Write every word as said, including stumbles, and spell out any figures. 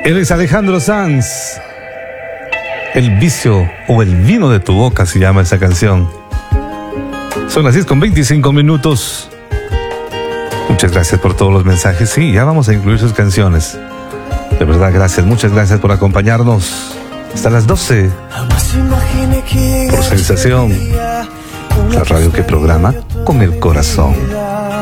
Él es Alejandro Sanz. El vicio o el vino de tu boca se llama esa canción. Son las diez con veinticinco minutos. Muchas gracias por todos los mensajes. Sí, ya vamos a incluir sus canciones. De verdad, gracias. Muchas gracias por acompañarnos hasta las doce. Por Sensación, la radio que programa con el corazón.